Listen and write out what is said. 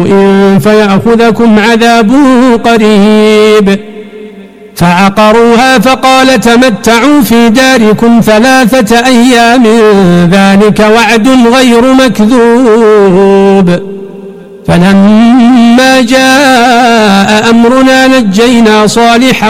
فيأخذكم عذاب قريب. فعقروها فقال تمتعوا في داركم 3 أيام ذلك وعد غير مكذوب. فلما جاء أمرنا نجينا صالحا